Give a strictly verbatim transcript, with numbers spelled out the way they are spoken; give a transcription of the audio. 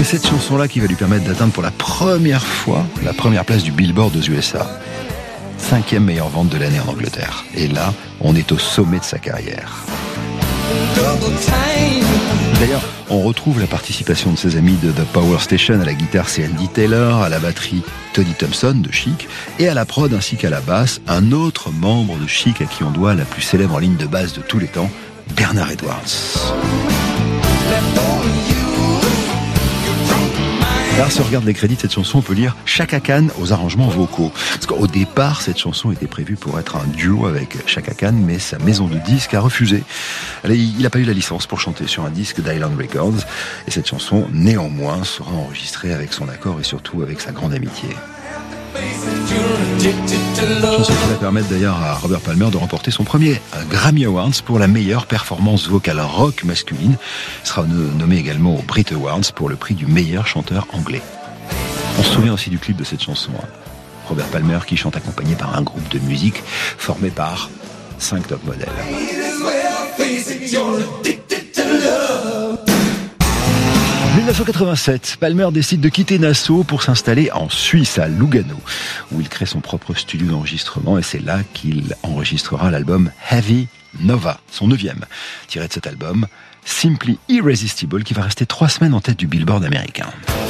C'est cette chanson-là qui va lui permettre d'atteindre pour la première fois la première place du Billboard aux U S A. Cinquième meilleure vente de l'année en Angleterre. Et là, on est au sommet de sa carrière. D'ailleurs, on retrouve la participation de ses amis de The Power Station. À la guitare, c'est Andy Taylor, à la batterie, Tony Thompson de Chic, et à la prod ainsi qu'à la basse, un autre membre de Chic à qui on doit la plus célèbre ligne de basse de tous les temps, Bernard Edwards. Alors, si on regarde les crédits de cette chanson, on peut lire Chaka Khan aux arrangements vocaux. Parce qu'au départ, cette chanson était prévue pour être un duo avec Chaka Khan, mais sa maison de disques a refusé. Il n'a pas eu la licence pour chanter sur un disque d'Island Records. Et cette chanson, néanmoins, sera enregistrée avec son accord et surtout avec sa grande amitié. Chanson qui va permettre d'ailleurs à Robert Palmer de remporter son premier Grammy Awards pour la meilleure performance vocale rock masculine. Il sera nommé également au Brit Awards pour le prix du meilleur chanteur anglais. On se souvient aussi du clip de cette chanson. Robert Palmer qui chante accompagné par un groupe de musique formé par cinq top modèles. dix-neuf cent quatre-vingt-sept, Palmer décide de quitter Nassau pour s'installer en Suisse, à Lugano, où il crée son propre studio d'enregistrement, et c'est là qu'il enregistrera l'album Heavy Nova, son neuvième, tiré de cet album, Simply Irresistible, qui va rester trois semaines en tête du Billboard américain.